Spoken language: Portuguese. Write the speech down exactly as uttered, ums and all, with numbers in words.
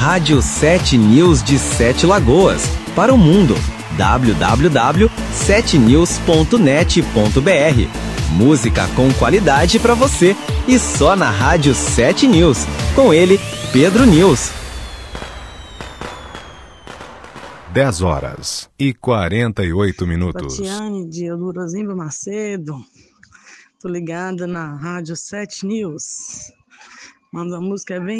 Rádio sete News de Sete Lagoas, para o mundo. w w w ponto sete news ponto net ponto b r. Música com qualidade para você e só na Rádio sete News. Com ele, Pedro News. dez horas e quarenta e oito minutos. Tatiane de Eudorozimba Macedo. Tô ligada na Rádio sete News. Manda uma música bem